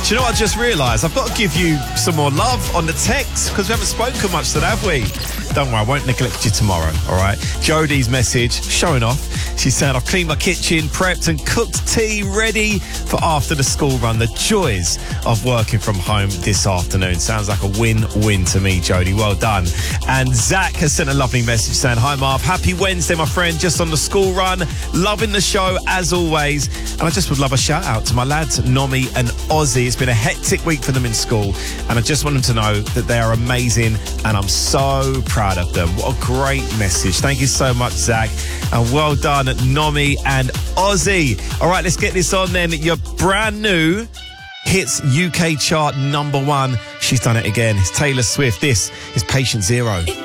Do you know what I just realised? I've got to give you some more love on the text because we haven't spoken much today, have we? Don't worry, I won't neglect you tomorrow, all right? Jodie's message, showing off. She said, I've cleaned my kitchen, prepped and cooked tea, ready for after the school run. The joys of working from home this afternoon. Sounds like a win-win to me, Jodie. Well done. And Zach has sent a lovely message saying, hi, Marv. Happy Wednesday, my friend. Just on the school run. Loving the show, as always. And I just would love a shout-out to my lads, Nomi and Ozzy. It's been a hectic week for them in school. And I just want them to know that they are amazing. And I'm so proud of them. What a great message. Thank you so much, Zach. And well done, Nomi and Ozzy. All right, let's get this on then. Your brand new hits UK chart #1. She's done it again. It's Taylor Swift. This is Patient Zero.